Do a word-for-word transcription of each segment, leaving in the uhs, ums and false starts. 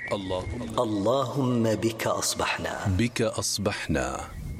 اللهم اللهم بك أصبحنا بك أصبحنا.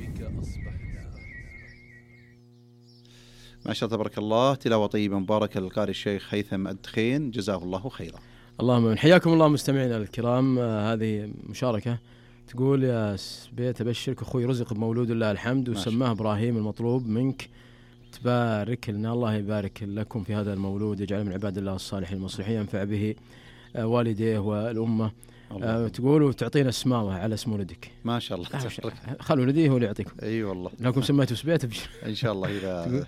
ما شاء الله تبارك الله، تلاوة طيبة مباركة للقارئ الشيخ هيثم الدخين، جزاه الله خيرا. اللهم حياكم الله مستمعينا الكرام. آه هذه مشاركة تقول: يا بيت أبشرك أخوي رزق بمولود الله الحمد وسماه إبراهيم، المطلوب منك تبارك لنا. الله يبارك لكم في هذا المولود، يجعل من عباد الله الصالحين المصلحين، ينفع به آه والديه والأمة. آه تقول وتعطينا اسماوة على اسم ولدك. ما شاء الله. خلوا ولدي هو اللي يعطيكم. اي أيوة والله. لكم سميتوا سبيت ان شاء الله. اذا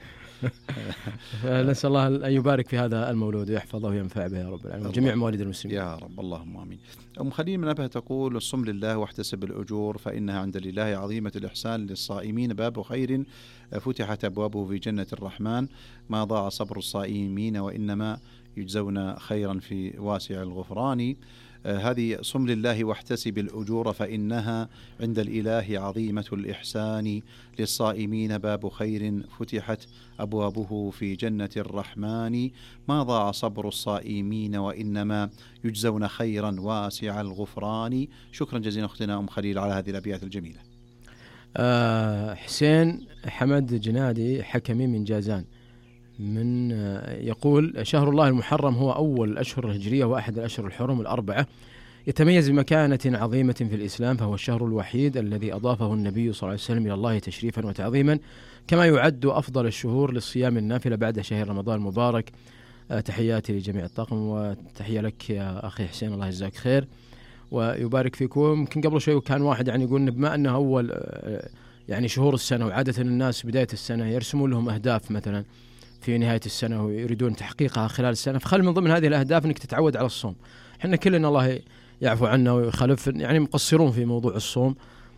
نسأل الله أن يبارك في هذا المولود ويحفظه وينفع به يا رب العالمين، جميع مواليد المسلمين يا رب، اللهم آمين. أم خليل من أبها تقول: الصم لله واحتسب الأجور فإنها عند الإله عظيمة الإحسان، للصائمين باب خير فتحت أبوابه في جنة الرحمن، ما ضاع صبر الصائمين وإنما يجزون خيرا في واسع الغفران. هذه صم لله واحتسب الأجور فإنها عند الإله عظيمة الإحسان، للصائمين باب خير فتحت أبوابه في جنة الرحمن، ما ضاع صبر الصائمين وإنما يجزون خيرا واسع الغفران. شكرا جزيلا أختنا أم خليل على هذه الأبيات الجميلة. أه حسين حمد جنادي حكمي من جازان من يقول: شهر الله المحرم هو أول الأشهر الهجرية وأحد الأشهر الحرم الأربعة، يتميز بمكانة عظيمة في الإسلام، فهو الشهر الوحيد الذي أضافه النبي صلى الله عليه وسلم إلى الله تشريفا وتعظيما، كما يعد أفضل الشهور للصيام النافلة بعد شهر رمضان المبارك. تحياتي لجميع الطاقم، وتحية لك يا أخي حسين، الله يجزاك خير ويبارك فيكم. يمكن قبل شوي كان واحد يعني يقول بما أنه أول يعني شهور السنة، وعادة الناس بداية السنة يرسمون لهم أهداف مثلا في نهاية السنة ويريدون تحقيقها خلال السنة، فخل من ضمن هذه الأهداف أنك تتعود على الصوم. احنا كلنا الله يعفو عنا ويخالف يعني مقصرون في موضوع الصوم،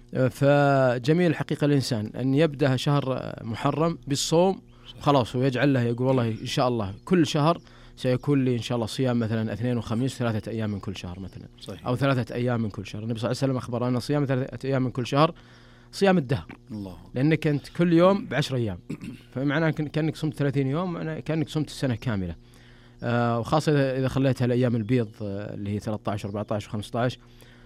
فجميل حقيقة الإنسان أن يبدأ شهر محرم بالصوم خلاص، ويجعل له يقول والله إن شاء الله كل شهر سيكون لي إن شاء الله صيام مثلا اثنين وخميس ثلاثة أيام من كل شهر مثلا. صحيح. أو ثلاثة أيام من كل شهر. النبي صلى الله عليه وسلم أخبر أن صيام ثلاثة أيام من كل شهر صيام الدهر، الله. لأنك أنت كل يوم بعشر أيام، فمعناه كأنك صمت ثلاثين يوم، معناه كأنك صمت السنة كاملة. آه وخاصة إذا خليتها الأيام البيض آه اللي هي ثلاثة عشر أربعة عشر خمسة عشر،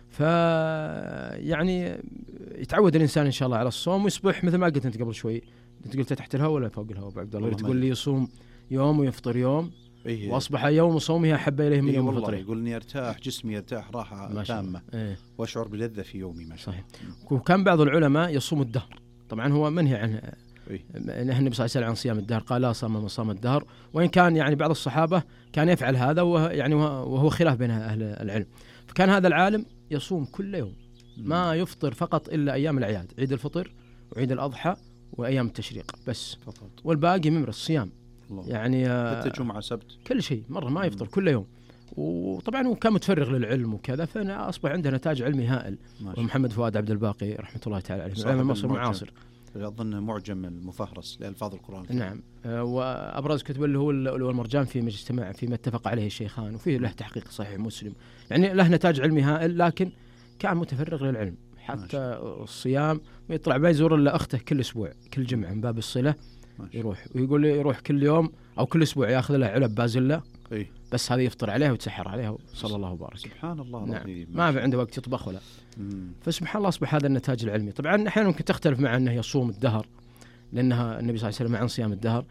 فيعني يتعود الإنسان إن شاء الله على الصوم، ويصبح مثل ما قلت أنت قبل شوي، أنت قلت تحت الهواء ولا فوق الهواء بعد الله، تقول لي يصوم يوم ويفطر يوم، إيه، واصبح يوم صومه احب اليه من إيه يوم فطره. يقول اني ارتاح جسمي يرتاح راحه تامه، إيه، واشعر بلذه في يومي. ما شاء الله. وكان بعض العلماء يصوم الدهر، طبعا هو منهي عنه. إيه؟ النبي صلى الله عليه وسلم عن صيام الدهر قال: لا صام من صام الدهر، وان كان يعني بعض الصحابه كان يفعل هذا، وهو يعني وهو خلاف بين اهل العلم. فكان هذا العالم يصوم كل يوم، ما يفطر فقط الا ايام الاعياد، عيد الفطر وعيد الاضحى وايام التشريق بس فقط، والباقي ممر الصيام الله. يعني حتى جمعة سبت كل شيء مرة ما يفطر كل يوم. وطبعا هو كان متفرغ للعلم وكذا، فأنا أصبح عنده نتاج علمي هائل. ومحمد فؤاد عبد الباقي رحمة الله تعالى عليه، علم مصر معاصر، أظن معجم المفهرس لألفاظ القرآن. نعم. آه وأبرز كتب اللي هو المرجان في مجتمع فيما اتفق عليه الشيخان، وفيه له تحقيق صحيح مسلم، يعني له نتاج علمي هائل، لكن كان متفرغ للعلم حتى الصيام، ويطلع ما يزور إلا أخته كل أسبوع كل جمعة من باب الصلة، يروح ويقول لي يروح كل يوم أو كل أسبوع يأخذ له علب بازلة، إيه؟ بس هذه يفطر عليها ويتسحر عليها صلى الله وبارك. سبحان الله. نعم. ما في عنده وقت يطبخ ولا. مم. فسبحان الله أصبح هذا النتاج العلمي. طبعا أحيانا ممكن تختلف مع أنه يصوم الدهر، لأنها النبي صلى الله عليه وسلم عن صيام الدهر،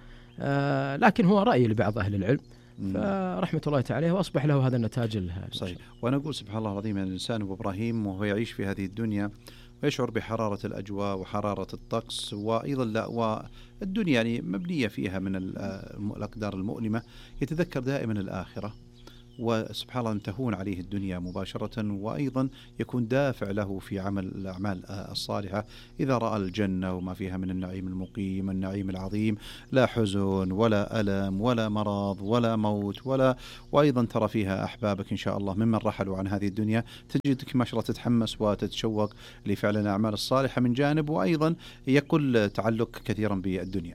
آه لكن هو رأي لبعض أهل العلم، فرحمة الله تعالى، وأصبح له هذا النتاج الهائل. صحيح. وأنا أقول سبحان الله العظيم أن الإنسان أبو إبراهيم وهو يعيش في هذه الدنيا ويشعر بحرارة الأجواء وحرارة الطقس، وأيضا لا والدنيا يعني مبنية فيها من الأقدار المؤلمة، يتذكر دائما الآخرة، وسبحان الله أن تهون عليه الدنيا مباشرة، وأيضا يكون دافع له في عمل الأعمال الصالحة إذا رأى الجنة وما فيها من النعيم المقيم النعيم العظيم، لا حزن ولا ألم ولا مرض ولا موت ولا، وأيضا ترى فيها أحبابك إن شاء الله ممن رحلوا عن هذه الدنيا، تجدك ما شاء الله تتحمس وتتشوق لفعل الأعمال الصالحة من جانب، وأيضا يقل تعلق كثيرا بالدنيا.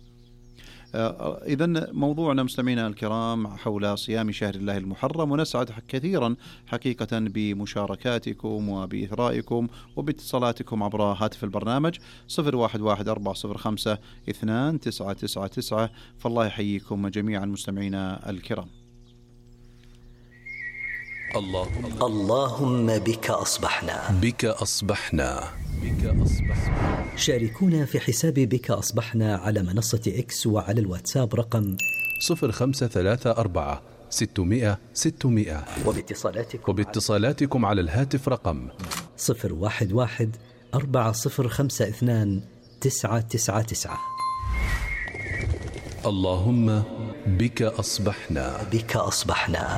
إذن موضوعنا مستمعينا الكرام حول صيام شهر الله المحرم، ونسعد كثيرا حقيقة بمشاركاتكم وبإثرائكم وباتصالاتكم عبر هاتف البرنامج صفر واحد واحد أربعة صفر خمسة اثنان تسعة تسعة تسعة. فالله يحييكم جميعا مستمعينا الكرام. اللهم اللهم بك أصبحنا. بك أصبحنا. بك أصبحنا. شاركونا في حساب بك أصبحنا على منصة إكس وعلى الواتساب رقم صفر خمسة ثلاثة أربعة ستمائة ستمائة، وباتصالاتكم وباتصالاتكم على الهاتف رقم صفر واحد واحد أربعة صفر خمسة اثنان تسعة تسعة تسعة. اللهم بك أصبحنا. بك أصبحنا.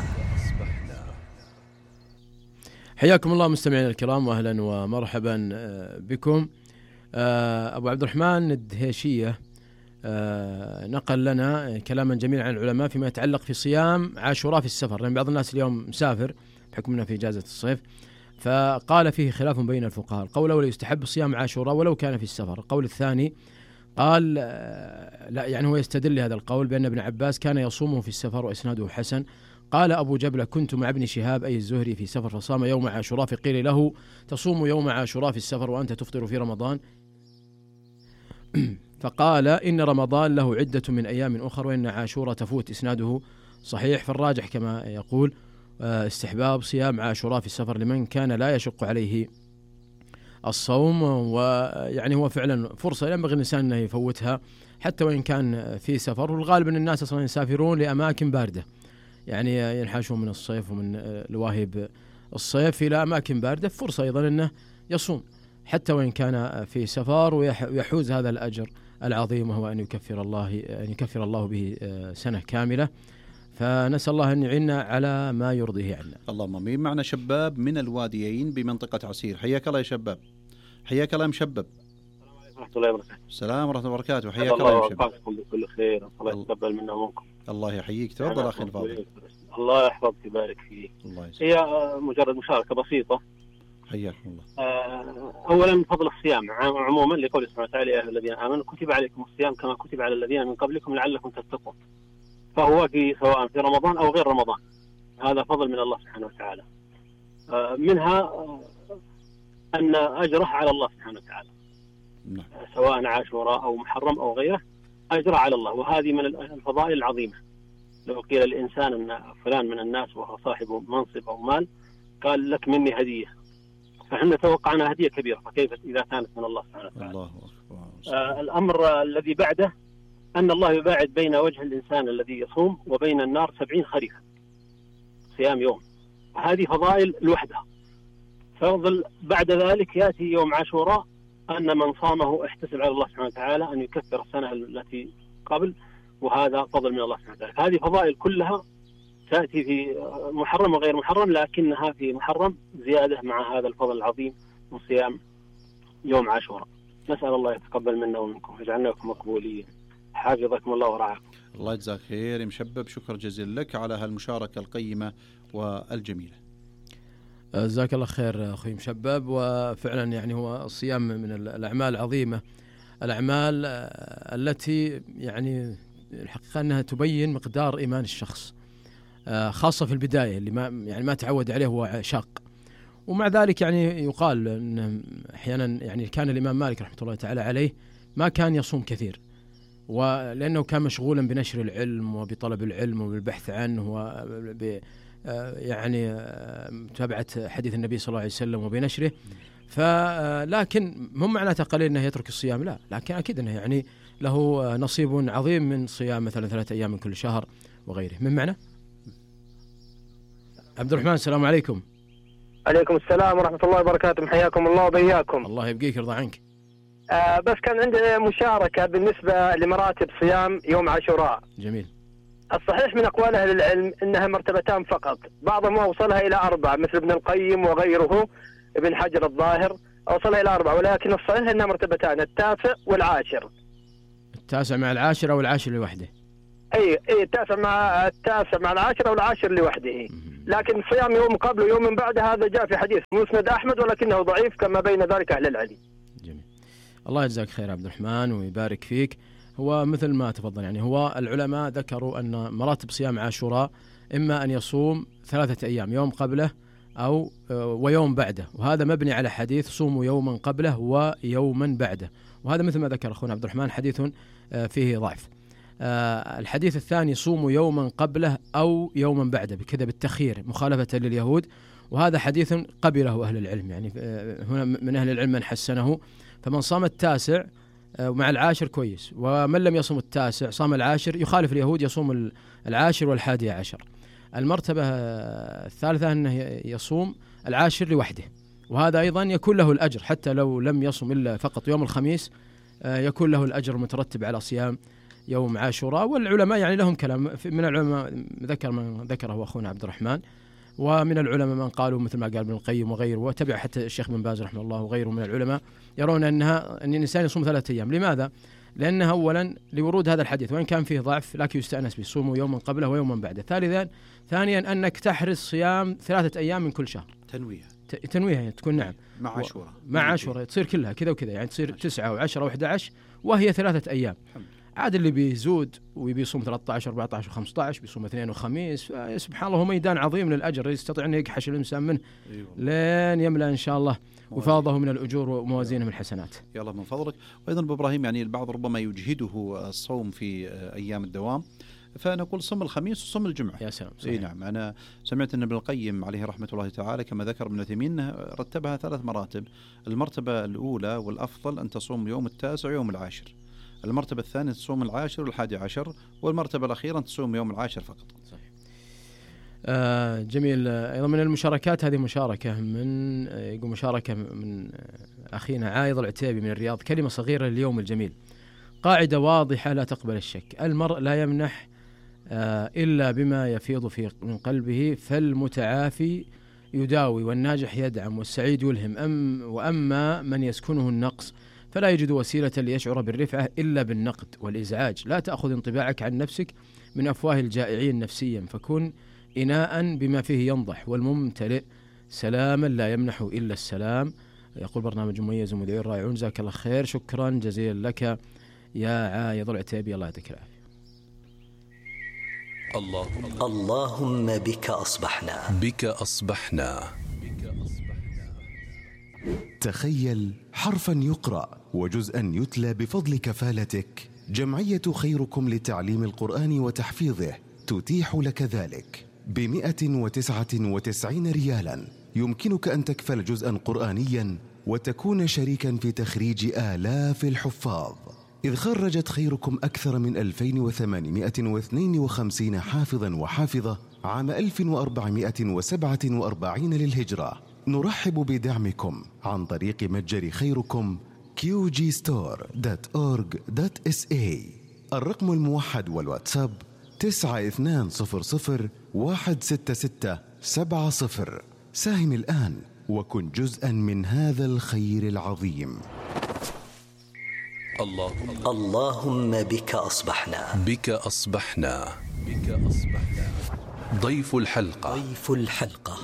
حياكم الله مستمعينا الكرام، واهلا ومرحبا بكم. أبو عبد الرحمن الدهيشية نقل لنا كلاما جميلا عن العلماء فيما يتعلق في صيام عاشوراء في السفر، لأن بعض الناس اليوم مسافر بحكم أنه في إجازة الصيف، فقال فيه خلاف بين الفقهاء. القول الأول يستحب صيام عاشوراء ولو كان في السفر. القول الثاني قال لا، يعني هو يستدل هذا القول بأن ابن عباس كان يصومه في السفر وإسناده حسن. قال أبو جبلة كنت مع ابن شهاب أي الزهري في سفر فصام يوم عاشوراء، فقيل له تصوم يوم عاشوراء في السفر وأنت تفطر في رمضان؟ فقال إن رمضان له عدة من أيام أخر وإن عاشوراء تفوت. إسناده صحيح. فالراجح كما يقول استحباب صيام عاشوراء في السفر لمن كان لا يشق عليه الصوم، ويعني هو فعلا فرصة ينبغي الإنسان أنه يفوتها حتى وإن كان في سفر. والغالب أن الناس أصلا يسافرون لأماكن باردة، يعني ينحاشون من الصيف ومن لواهب الصيف إلى أماكن باردة، فرصة أيضا أنه يصوم حتى وإن كان في سفر ويحوز هذا الأجر العظيم، وهو أن يكفر الله أن يكفر الله به سنة كاملة. فنسأل الله أن يعيننا على ما يرضيه عنا. اللهم آمين. معنا شباب من الواديين بمنطقة عسير. حياك الله يا شباب. حياك الله يا مشبب. ورحمة الله وبركاته. السلام ورحمة الله وبركاته. حياك الله يا مشبب. الله بكل خير. الله يتقبل منا ومنكم. الله يحييك. تفضل أخي الفاضل. الله يحفظك ويبارك فيك. هي مجرد مشاركة بسيطة. حياكم الله. أولا فضل الصيام عموما لقول سبحانه وتعالى يا أيها الذين آمنوا كتب عليكم الصيام كما كتب على الذين من قبلكم لعلكم تتقون. فهو في سواء في رمضان أو غير رمضان، هذا فضل من الله سبحانه وتعالى. منها أن أجره على الله سبحانه وتعالى، سواء عاشوراء أو محرم أو غيره أجره على الله، وهذه من الفضائل العظيمة. لو قيل الإنسان أن فلان من الناس وهو صاحب منصب أو مال قال لك مني هدية، فإحنا توقعنا هدية كبيرة، فكيف إذا كانت من الله سبحانه وتعالى. الله أكبر. آه الأمر الذي بعده أن الله يباعد بين وجه الإنسان الذي يصوم وبين النار سبعين خريفا صيام يوم، هذه فضائل لوحدها. فضل بعد ذلك يأتي يوم عاشوراء أن من صامه احتسب على الله سبحانه وتعالى أن يكفر السنة التي قبل، وهذا فضل من الله سبحانه وتعالى. هذه فضائل كلها تأتي في محرم وغير محرم، لكنها في محرم زيادة مع هذا الفضل العظيم من صيام يوم عاشوراء. نسأل الله يتقبل منا ومنكم ويجعلناكم مقبولين. حافظكم الله ورعاكم. الله يجزاك خير يا مشبب. شكر جزيلا لك على هالمشاركة القيمة والجميلة. جزاك الله خير أخوي مشبب. وفعلا يعني هو الصيام من الأعمال العظيمة، الأعمال التي يعني الحقيقة أنها تبين مقدار إيمان الشخص، خاصة في البداية اللي ما يعني ما تعود عليه هو شاق. ومع ذلك يعني يقال أن أحيانا يعني كان الإمام مالك رحمة الله تعالى عليه ما كان يصوم كثير، ولأنه كان مشغولا بنشر العلم وبطلب العلم وبالبحث عنه وب يعني متابعة حديث النبي صلى الله عليه وسلم وبنشره. فلكن هم معناته قليل أنه يترك الصيام، لا، لكن أكيد أنه يعني له نصيب عظيم من صيام مثلا ثلاثة أيام من كل شهر وغيره. من معنا عبد الرحمن. السلام عليكم. عليكم السلام ورحمة الله وبركاته. حياكم الله وبياكم. الله يبقيك يرضى عنك. آه بس كان عندنا مشاركة بالنسبة لمراتب صيام يوم عاشوراء. جميل. الصحيح من أقوال أهل العلم أنها مرتبتان فقط، بعضهم أوصلها إلى أربعة مثل ابن القيم وغيره، ابن حجر الظاهر أوصلها إلى أربعة، ولكن الصحيح أنها مرتبتان، التاسع والعاشر. التاسع مع العاشر أو العاشر لوحده؟ أي أي التاسع مع التاسع مع العاشر أو العاشر لوحده. لكن صيام يوم قبل ويوم من بعد هذا جاء في حديث مسند أحمد ولكنه ضعيف كما بين ذلك أهل العلم. جميل. الله يجزاك خير عبد الرحمن ويبارك فيك. هو مثل ما تفضل، يعني هو العلماء ذكروا أن مراتب صيام عاشوراء إما أن يصوم ثلاثة أيام، يوم قبله أو ويوم بعده، وهذا مبني على حديث صوموا يوما قبله ويوما بعده، وهذا مثل ما ذكر أخونا عبد الرحمن حديث فيه ضعف. آه الحديث الثاني صوموا يوما قبله أو يوما بعده بكذا بالتخيير مخالفة لليهود، وهذا حديث قبله أهل العلم، يعني هنا من أهل العلم من حسنه، فمن صام التاسع ومع العاشر كويس، ومن لم يصم التاسع صام العاشر يخالف اليهود يصوم العاشر والحادي عشر. المرتبة الثالثة أنه يصوم العاشر لوحده، وهذا أيضا يكون له الأجر حتى لو لم يصم إلا فقط يوم الخميس، يكون له الأجر المترتب على صيام يوم عاشوراء. والعلماء يعني لهم كلام، من العلماء ذكر من ذكره أخونا عبد الرحمن، ومن العلماء من قالوا مثل ما قال ابن القيم وغيره، وتبع حتى الشيخ بن باز رحمه الله وغيره من العلماء، يرون أنها أن الإنسان يصوم ثلاثة أيام. لماذا؟ لأنها أولا لورود هذا الحديث وإن كان فيه ضعف لكن يستأنس به، صوموا يوما قبله ويوما بعده. ثالثا ثانيا أنك تحرص صيام ثلاثة أيام من كل شهر، تنويه تنويه يعني تكون نعم مع عاشوراء مع عاشوراء تصير كلها كذا وكذا، يعني تصير تسعة وعشرة وأحد عشر وهي ثلاثة أيام. عاد اللي بيزود وبيصوم ثلاثة عشر أربعة عشر وخمسة عشر بيصوم اثنين وخميس، سبحان الله هو ميدان عظيم من الأجر يستطيع أن يكحش الإنسان منه لين يملأ إن شاء الله وفاضه من الأجور وموازينه من الحسنات. يا الله من فضلك. وأيضا بإبراهيم يعني البعض ربما يجهده الصوم في أيام الدوام، فنقول صم الخميس وصم الجمعة. يا سلام. اي نعم. أنا سمعت أن ابن القيم عليه رحمة الله تعالى كما ذكر ابن عثيمين رتبها ثلاث مراتب. المرتبة الأولى والأفضل أن تصوم يوم التاسع ويوم العاشر، المرتبة الثانية تصوم العاشر والحادي عشر، والمرتبة الأخيرة تصوم يوم العاشر فقط. صحيح. آه جميل. أيضا من المشاركات هذه مشاركة من يقول مشاركة من أخينا عايض العتيبي من الرياض، كلمة صغيرة لليوم الجميل، قاعدة واضحة لا تقبل الشك، المرء لا يمنح آه إلا بما يفيض في من قلبه، فالمتعافي يداوي والناجح يدعم والسعيد يلهم، أم وأما من يسكنه النقص فلا يجد وسيلة ليشعر بالرفعة إلا بالنقد والإزعاج. لا تأخذ انطباعك عن نفسك من أفواه الجائعين نفسيا، فكن إناء بما فيه ينضح، والممتلئ سلاما لا يمنح إلا السلام. يقول برنامج مميز ومذيعين رائعون، جزاك الله خير، شكرا جزيلا لك يا عايض العتيبي، الله يعطيك العافية. اللهم اللهم بك أصبحنا بك أصبحنا تخيل حرفا يقرأ وجزءا يتلى بفضل كفالتك. جمعية خيركم لتعليم القرآن وتحفيظه تتيح لك ذلك بمئة وتسعة وتسعين ريالا. يمكنك أن تكفل جزءا قرآنيا وتكون شريكا في تخريج آلاف الحفاظ، إذ خرجت خيركم أكثر من ألفين وثمانمئة واثنين وخمسين حافظا وحافظة عام ألف وأربعمئة وسبعة وأربعين للهجرة. نرحب بدعمكم عن طريق متجر خيركم كيو جي ستور دوت أورج دوت إس إيه. الرقم الموحد والواتساب تسعة اثنان صفر صفر واحد ستة ستة سبعة صفر. ساهم الآن وكن جزءا من هذا الخير العظيم. اللهم اللهم بك أصبحنا بك أصبحنا بك أصبحنا ضيف الحلقة ضيف الحلقة.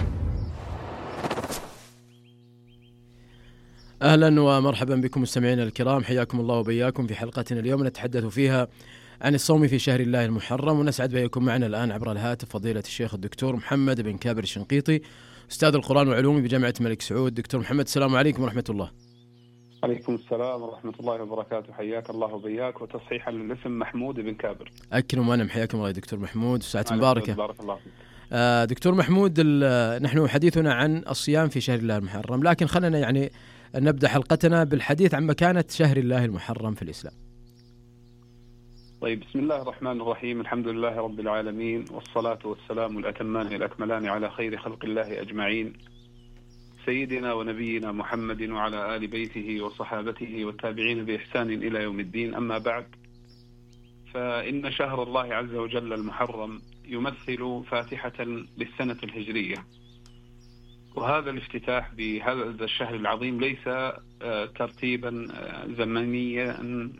أهلا ومرحبا بكم مستمعينا الكرام، حياكم الله وبياكم في حلقتنا اليوم نتحدث فيها عن الصوم في شهر الله المحرم، ونسعد بيكم معنا الآن عبر الهاتف فضيلة الشيخ الدكتور محمد بن كابر الشنقيطي، أستاذ القرآن وعلومه بجامعة الملك سعود. دكتور محمد السلام عليكم ورحمة الله. عليكم السلام ورحمة الله وبركاته، حياك الله وبياك. وتصحيحا للاسم محمود بن كابر. أكرم وأنم، حياكم الله دكتور محمود، ساعة مباركة. بارك الله فيك. آه دكتور محمود، نحن حديثنا عن الصيام في شهر الله المحرم، لكن خلنا يعني نبدأ حلقتنا بالحديث عن مكانة شهر الله المحرم في الإسلام. طيب، بسم الله الرحمن الرحيم، الحمد لله رب العالمين، والصلاة والسلام الأتمان الأكملان على خير خلق الله أجمعين، سيدنا ونبينا محمد وعلى آل بيته وصحابته والتابعين بإحسان إلى يوم الدين. أما بعد، فإن شهر الله عز وجل المحرم يمثل فاتحة للسنة الهجرية، وهذا الافتتاح بهذا الشهر العظيم ليس ترتيبا زمنيا،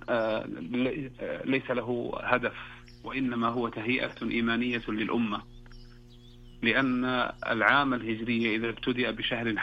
ليس له هدف، وإنما هو تهيئة إيمانية للأمة، لأن العام الهجري إذا ابتدأ بشهر